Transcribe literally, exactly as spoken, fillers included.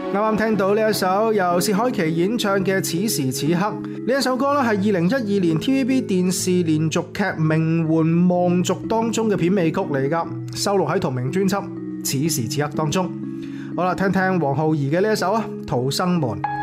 啱啱聽到呢一首由薛凱琪演唱嘅《此時此刻》，呢一首歌咧係二零一二年 T V B 電視連續劇《名媛望族》當中嘅片尾曲嚟噶，收錄喺同名專輯《此時此刻》當中。好啦，聽聽黃浩儀嘅呢一首啊，《逃生門》。